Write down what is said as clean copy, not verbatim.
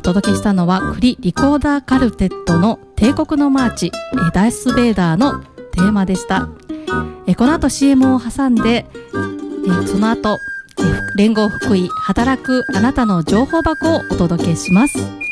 届けしたのはクリリコーダーカルテットの帝国のマーチ、ダース・ベイダーのテーマでした。この後 CM を挟んで、その後連合福井働くあなたの情報箱をお届けします。